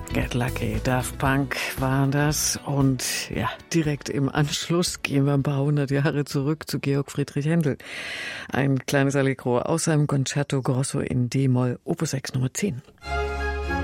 Get Lucky, Daft Punk war das. Und ja, direkt im Anschluss gehen wir ein paar hundert Jahre zurück zu Georg Friedrich Händel. Ein kleines Allegro aus seinem Concerto Grosso in D-Moll, Opus 6 Nummer 10.